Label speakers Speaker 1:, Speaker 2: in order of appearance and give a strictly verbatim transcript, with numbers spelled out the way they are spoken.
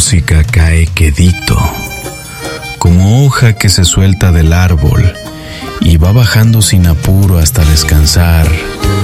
Speaker 1: música cae quedito, como hoja que se suelta del árbol y va bajando sin apuro hasta descansar